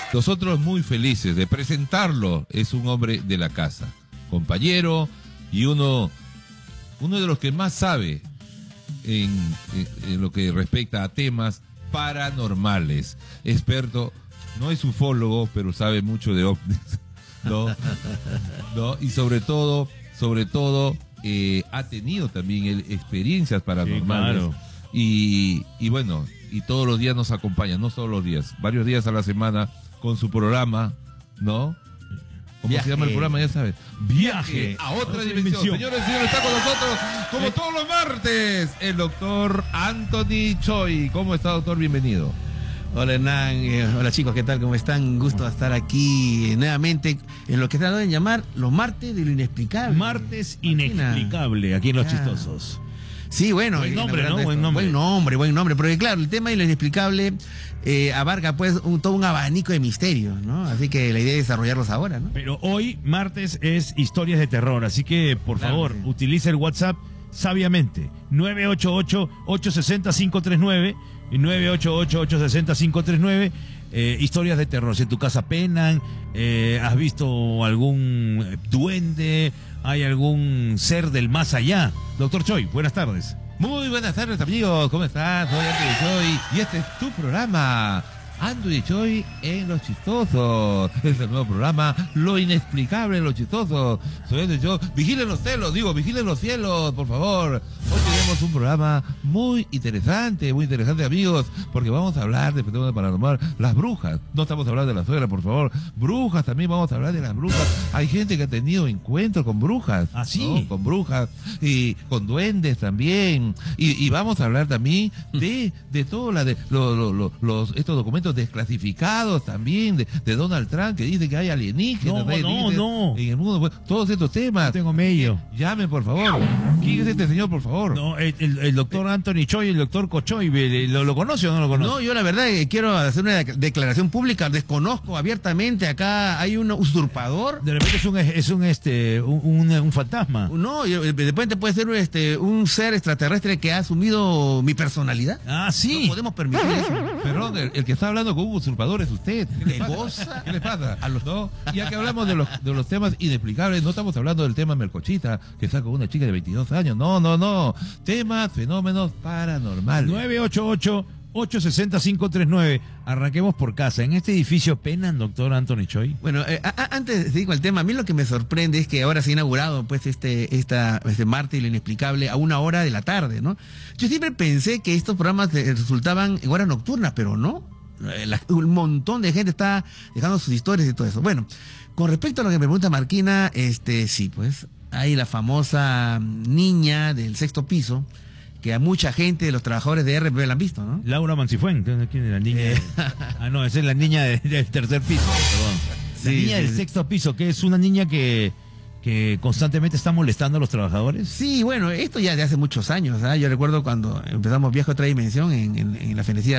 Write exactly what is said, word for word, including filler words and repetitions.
nosotros muy felices de presentarlo. Es un hombre de la casa, compañero y uno, uno de los que más sabe en, en, en lo que respecta a temas paranormales. Experto, no es ufólogo, pero sabe mucho de ovnis. No, no, y sobre todo, sobre todo, eh, ha tenido también él experiencias paranormales. Sí, claro. y, y bueno, y todos los días nos acompaña, no solo los días, varios días a la semana con su programa, ¿no? ¿Cómo Viaje. se llama el programa? Ya sabes. Viaje a otra, otra dimensión. dimensión. Señores, señores, está con nosotros, como ¿Eh? todos los martes, el doctor Anthony Choi. ¿Cómo está, doctor? Bienvenido. Hola, Hernán. Eh, hola, chicos, ¿qué tal? ¿Cómo están? Gusto de estar aquí eh, nuevamente en lo que tratan de llamar los martes de lo inexplicable. Martes inexplicable, aquí en Los ah. Chistosos. Sí, bueno. Buen nombre, ¿no? Buen Buen nombre. Buen nombre, buen nombre. Porque claro, el tema de lo inexplicable eh, abarca pues un, todo un abanico de misterios, ¿no? Así que la idea es desarrollarlos ahora, ¿no? Pero hoy, martes, es historias de terror. Así que, por claro, favor, sí. utilice el WhatsApp sabiamente. nueve ocho ocho, ocho seis cero, cinco tres nueve y nueve ocho ocho, ocho seis cero, cinco tres nueve. Eh, historias de terror. Si en tu casa penan, eh, has visto algún duende, hay algún ser del más allá. Doctor Choi, buenas tardes. Muy buenas tardes, amigos. ¿Cómo estás? Soy Anthony Choi y este es tu programa, Anthony Choi en Los Chistosos. Es el nuevo programa, Lo Inexplicable en Los Chistosos. Soy Anthony Choi. Vigilen los cielos, digo, vigilen los cielos, por favor. Hoy tenemos un programa muy interesante, muy interesante, amigos, porque vamos a hablar de fenómenos paranormal, las brujas. No estamos hablando de la suegra, por favor. Brujas, también vamos a hablar de las brujas. Hay gente que ha tenido encuentros con brujas. ¿Ah, sí? ¿No? Con brujas y con duendes también. Y, y vamos a hablar también de, de todo la de lo, lo, lo, los estos documentos desclasificados también de, de Donald Trump, que dice que hay alienígenas, no, hay no, alienígenas no. en el mundo. Bueno, todos estos temas. No tengo medio. Llamen, por favor. ¿Quién es este señor, por favor? No, el, el, el doctor Anthony Choi y el doctor Cochoy, ¿lo, ¿lo conoce o no lo conoce? No, yo la verdad que quiero hacer una declaración pública, desconozco abiertamente, acá hay un usurpador. De repente es un, es un, este, un, un, un fantasma. No, de repente puede ser este, un ser extraterrestre que ha asumido mi personalidad. Ah, sí. No podemos permitir eso. Perdón, el, el que está hablando con un usurpador es usted. ¿Qué le pasa? ¿Qué le pasa? A los, ¿no? Ya que hablamos de los, de los temas inexplicables, no estamos hablando del tema Melcochita, que está con una chica de veintidós años. No, no, no. Temas, fenómenos paranormales. nueve ocho ocho, ocho seis cero, cinco tres nueve. Arranquemos por casa. ¿En este edificio penan, doctor Anthony Choi? Bueno, eh, a, a, antes de ir con el tema, a mí lo que me sorprende es que ahora se ha inaugurado pues este, esta, este martes lo inexplicable a una hora de la tarde, ¿no? Yo siempre pensé que estos programas resultaban en horas nocturnas, pero no. La, un montón de gente está dejando sus historias y todo eso. Bueno, con respecto a lo que me pregunta Marquina, este, sí, pues, hay la famosa niña del sexto piso, que a mucha gente de los trabajadores de R P la han visto, ¿no? Laura Mancifuén, ¿quién es la niña? Eh. Ah, no, esa es la niña de, del tercer piso, perdón. La sí, niña sí, del sí. sexto piso, que es una niña que, que constantemente está molestando a los trabajadores. Sí, bueno, esto ya de hace muchos años, ¿eh? Yo recuerdo cuando empezamos Viaje a otra dimensión en, en, en la fenecida